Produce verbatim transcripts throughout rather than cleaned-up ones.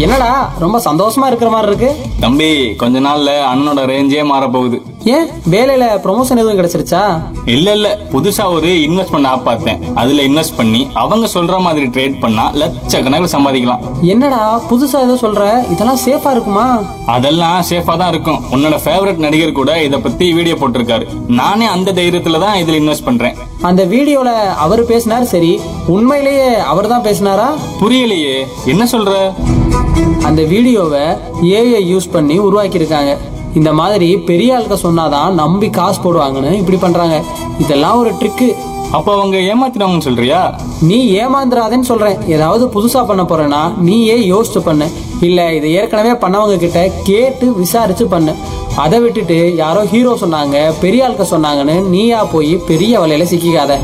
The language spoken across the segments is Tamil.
என்னடா ரொம்ப சந்தோஷமா இருக்கிற மாதிரி இருக்கு? தம்பி, கொஞ்ச நாள்ல அண்ணனோட ரேஞ்சே மாற போகுது. ஏன், வேலையில ப்ரொமோஷன் எதுவும் கிடைச்சிருச்சா? இல்ல இல்ல புதுசா ஒரு இன்வெஸ்ட்மெண்ட் ஆப் பார்த்தேன். அதுல இன்வெஸ்ட் பண்ணி அவங்க சொல்ற மாதிரி ட்ரேட் பண்ணா லட்சக்கணக்கில் சம்பாதிக்கலாம். என்னடா புதுசா ஏதோ சொல்ற? இதெல்லாம் சேஃபா இருக்குமா? அதெல்லாம் சேஃபா தான் இருக்கும். உன்னோட ஃபேவரட் நடிகர் கூட இத பத்தி வீடியோ போட்டிருக்காரு. நானே அந்த தைரியத்துல தான் இதுல இன்வெஸ்ட் பண்றேன். அந்த வீடியோல அவர் பேசினார், சரி உண்மையிலேயே அவர் தான் பேசினாரா? புரியலையே, என்ன சொல்ற? அந்த வீடியோவை ஏஐ யூஸ் பண்ணி உருவாக்கி இருக்காங்க. இந்த மாதிரி பெரிய ஆளுக்க சொன்னாதான் நம்பி காசு போடுவாங்கன்னு இப்படி பண்றாங்க. இதெல்லாம் ஒரு ட்ரிக்கு. அப்ப அவங்க ஏமாத்தினவங்கன்னு சொல்றியா? நீ ஏமாந்துடாதேன்னு சொல்றேன். ஏதாவது புதுசா பண்ண போறேன்னா நீயே யோசிச்சு பண்ணு. இல்ல இதை ஏற்கனவே பண்ணவங்க கிட்ட கேட்டு விசாரிச்சு பண்ணு. அதை விட்டுட்டு யாரோ ஹீரோ சொன்னாங்க, பெரிய ஆளுக்க சொன்னாங்கன்னு நீயா போய் பெரிய வலையில சிக்கிக்காத.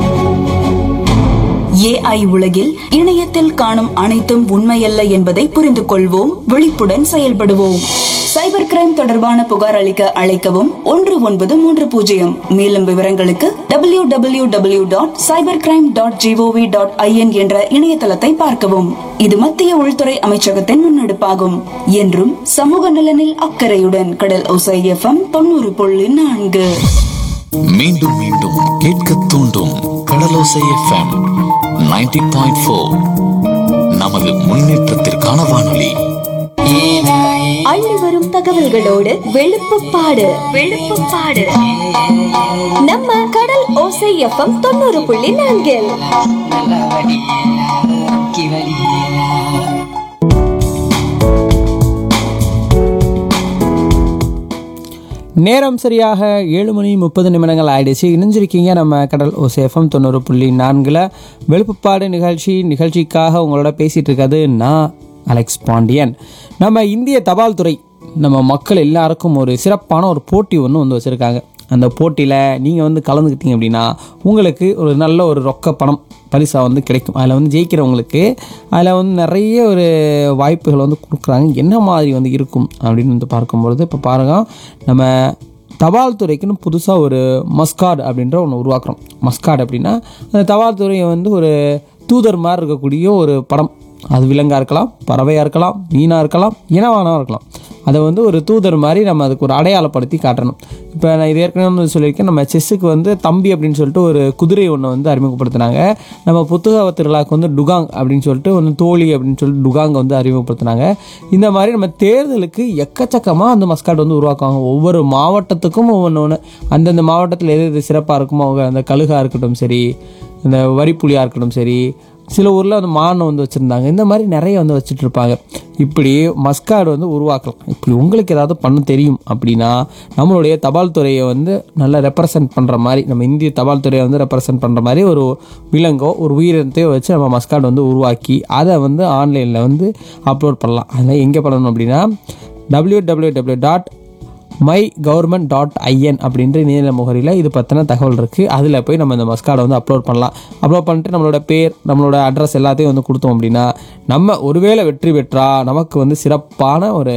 ஏஐ உலகில் இணையத்தில் காணும் அனைத்தும் உண்மையல்ல என்பதை புரிந்து கொள்வோம், விழிப்புடன் செயல்படுவோம். சைபர் கிரைம் தொடர்பான புகார் அளிக்க அழைக்கவும் ஒன்று ஒன்பது மூன்று பூஜ்ஜியம். மேலும் விவரங்களுக்கு W W W dot cyber crime dot gov dot IN என்ற இணையதளத்தை பார்க்கவும். இது மத்திய உள்துறை அமைச்சகத்தின் முன்னெடுப்பாகும். என்றும் சமூக நலனில் அக்கறையுடன் கடல் ஓசை எஃப்எம் தொண்ணூறு புள்ளி நான்கு. மீண்டும் மீண்டும் கேட்க தூண்டும் கடலோசை எஃப்எம் நைன்டி பாயிண்ட் ஃபோர். நமது முன்னேற்றத்திற்கான வானொலி. அள்ளி வரும் தகவல்களோடு வெளுப்புப்பாடு வெளுப்புப்பாடு நம்ம கடல் ஓசை எஃப்எம் தொண்ணூறு புள்ளி நான்கில். நேரம் சரியாக ஏழு மணி முப்பது நிமிடங்கள் ஆயிடுச்சு. இணைஞ்சிருக்கீங்க நம்ம கடல் ஓசை எஃப்எம் தொண்ணூறு புள்ளி நான்கில் வெளுப்புப்பாடு நிகழ்ச்சி. நிகழ்ச்சிக்காக உங்களோட பேசிகிட்டு இருக்காது நான் அலெக்ஸ் பாண்டியன். நம்ம இந்திய தபால் துறை நம்ம மக்கள் எல்லாருக்கும் ஒரு சிறப்பான ஒரு போட்டி ஒன்று வந்து வச்சுருக்காங்க. அந்த போட்டியில் நீங்கள் வந்து கலந்துக்கிட்டீங்க அப்படின்னா உங்களுக்கு ஒரு நல்ல ஒரு ரொக்க பணம் பரிசாக வந்து கிடைக்கும். அதில் வந்து ஜெயிக்கிறவங்களுக்கு அதில் வந்து நிறைய ஒரு வாய்ப்புகள் வந்து கொடுக்குறாங்க. என்ன மாதிரி வந்து இருக்கும் அப்படின்னு வந்து பார்க்கும்பொழுது, இப்போ பாருங்கள், நம்ம தபால் துறைக்குன்னு புதுசாக ஒரு மஸ்கார்டு அப்படின்ற ஒன்று உருவாக்குறோம். மஸ்கார்டு அப்படின்னா அந்த தபால் துறையை வந்து ஒரு தூதர் மாதிரி இருக்கக்கூடிய ஒரு படம். அது விலங்காக இருக்கலாம், பறவையாக இருக்கலாம், மீனாக இருக்கலாம், இனவானாக இருக்கலாம். அதை வந்து ஒரு தூதர் மாதிரி நம்ம அதுக்கு ஒரு அடையாளப்படுத்தி காட்டணும். இப்போ நான் இது ஏற்கனவே வந்து சொல்லியிருக்கேன், நம்ம செஸ்ஸுக்கு வந்து தம்பி அப்படின்னு சொல்லிட்டு ஒரு குதிரை ஒன்று வந்து அறிமுகப்படுத்தினாங்க. நம்ம புத்தக திருவிழாவுக்கு வந்து டுகாங் அப்படின்னு சொல்லிட்டு ஒன்று தோழி அப்படின்னு சொல்லிட்டு டுகாங்கை வந்து அறிமுகப்படுத்தினாங்க. இந்த மாதிரி நம்ம தேர்தலுக்கு எக்கச்சக்கமாக அந்த மஸ்காட் வந்து உருவாக்குவாங்க. ஒவ்வொரு மாவட்டத்துக்கும் ஒவ்வொன்று ஒன்று, அந்தந்த மாவட்டத்தில் எது எது சிறப்பாக இருக்குமோ அவங்க, அந்த கழுகாக இருக்கட்டும் சரி, இந்த வரிப்புலியாக இருக்கட்டும் சரி, சில ஊரில் வந்து மானை வந்து வச்சுருந்தாங்க. இந்த மாதிரி நிறைய வந்து வச்சுட்ருப்பாங்க. இப்படி மஸ்கார்டு வந்து உருவாக்கலாம். இப்படி உங்களுக்கு ஏதாவது பண்ண தெரியும் அப்படின்னா நம்மளுடைய தபால் துறையை வந்து நல்லா ரெப்ரசன்ட் பண்ணுற மாதிரி, நம்ம இந்திய தபால் துறையை வந்து ரெப்ரசன்ட் பண்ணுற மாதிரி ஒரு விலங்கோ ஒரு உயிரினத்தையோ வச்சு நம்ம மஸ்கார்டு வந்து உருவாக்கி அதை வந்து ஆன்லைனில் வந்து அப்லோட் பண்ணலாம். அதனால் எங்கே பண்ணணும் அப்படின்னா W W W dot my government dot IN அப்படின்ற இணையதள முகவரியில் இது பற்றின தகவல் இருக்குது. அதில் போய் நம்ம இந்த மஸ்கார்டை வந்து அப்லோட் பண்ணலாம். அப்லோட் பண்ணிட்டு நம்மளோட பேர், நம்மளோட அட்ரஸ் எல்லாத்தையும் வந்து கொடுத்தோம் அப்படின்னா நம்ம ஒருவேளை வெற்றி பெற்றால் நமக்கு வந்து சிறப்பான ஒரு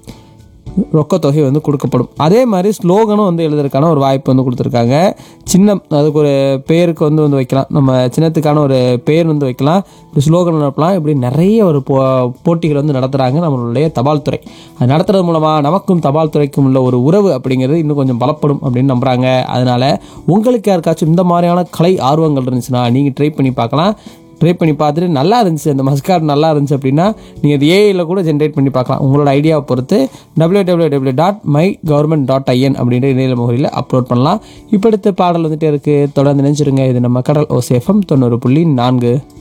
ரொக்கத்தொகை வந்து கொடுக்கப்படும். அதே மாதிரி ஸ்லோகனும் வந்து எழுதுறதுக்கான ஒரு வாய்ப்பு வந்து கொடுத்துருக்காங்க. சின்னம், அதுக்கு ஒரு பேருக்கு வந்து வந்து வைக்கலாம், நம்ம சின்னத்துக்கான ஒரு பேர் வந்து வைக்கலாம், இப்படி ஸ்லோகன் நடப்பலாம். இப்படி நிறைய ஒரு போ போட்டிகள் வந்து நடத்துகிறாங்க நம்மளுடைய தபால் துறை. அது நடத்துறது மூலமாக நமக்கும் தபால் துறைக்கும் உள்ள ஒரு உறவு அப்படிங்கிறது இன்னும் கொஞ்சம் பலப்படும் அப்படின்னு நம்புகிறாங்க. அதனால் உங்களுக்கு யாருக்காச்சும் இந்த மாதிரியான கலை ஆர்வங்கள் இருந்துச்சுன்னா நீங்கள் ட்ரை பண்ணி பார்க்கலாம். ட்ரை பண்ணி பார்த்துட்டு நல்லா இருந்துச்சு, அந்த மஸ்கார்டு நல்லா இருந்துச்சு அப்படின்னா நீங்கள் அது ஏஐயில் கூட ஜென்ரேட் பண்ணி பார்க்கலாம். உங்களோட ஐடியாவை பொறுத்து W W W dot my government dot IN அப்படின்ற இணையதள முகவரியில் அப்லோட் பண்ணலாம். இப்போ அடுத்த பாடல் வந்துட்டே இருக்குது, தொடர்ந்து நினைச்சிருங்க. இது நம்ம கடல் ஓசை எஃப்எம் தொண்ணூறு புள்ளி நான்கு.